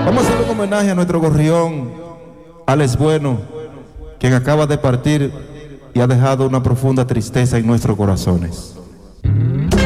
Vamos a hacer un homenaje a nuestro gorrión, Alex Bueno, quien acaba de partir y ha dejado una profunda tristeza en nuestros corazones.